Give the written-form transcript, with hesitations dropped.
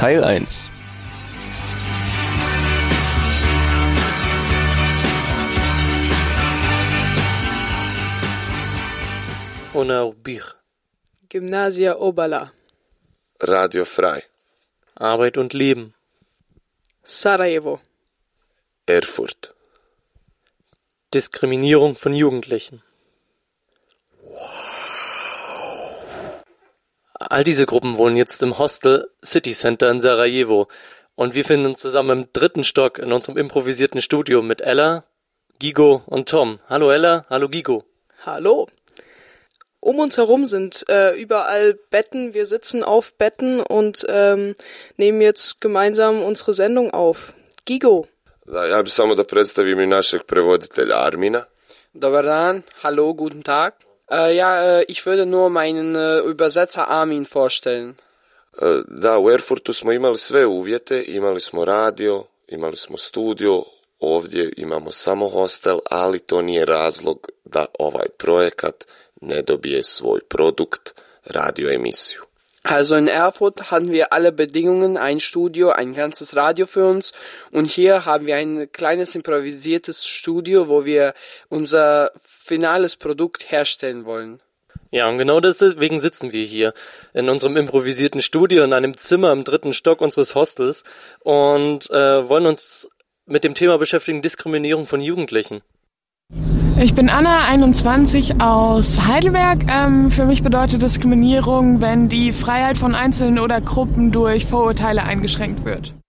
Teil 1. Ona Ubich. Gymnasia Obala. Radio Frei. Arbeit und Leben. Sarajevo. Erfurt. Diskriminierung von Jugendlichen. All diese Gruppen wohnen jetzt im Hostel City Center in Sarajevo und wir finden uns zusammen im 3. Stock in unserem improvisierten Studio mit Ella, Gigo und Tom. Hallo Ella, hallo Gigo. Hallo. Um uns herum sind überall Betten. Wir sitzen auf Betten und nehmen jetzt gemeinsam unsere Sendung auf. Gigo. Ja bih samo da predstavim i našeg prevoditelja Armina. Dobar dan, hallo, guten Tag. Ich würde nur meinen Übersetzer Armin vorstellen. Da, u Erfurtu smo imali sve uvjete, imali smo radio, imali smo studio, ovdje imamo samo hostel, ali to nije razlog da ovaj projekat ne dobije svoj produkt, radioemisiju. Also in Erfurt hatten wir alle Bedingungen, ein Studio, ein ganzes Radio für uns und hier haben wir ein kleines improvisiertes Studio, wo wir unser finales Produkt herstellen wollen. Ja, und genau deswegen sitzen wir hier in unserem improvisierten Studio in einem Zimmer im 3. Stock unseres Hostels und wollen uns mit dem Thema beschäftigen, Diskriminierung von Jugendlichen. Ich bin Anna, 21, aus Heidelberg. Für mich bedeutet Diskriminierung, wenn die Freiheit von Einzelnen oder Gruppen durch Vorurteile eingeschränkt wird.